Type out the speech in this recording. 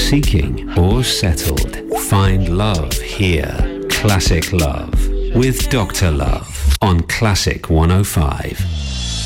seeking or settled, find love here. Classic Love with Dr. Love on Classic 105.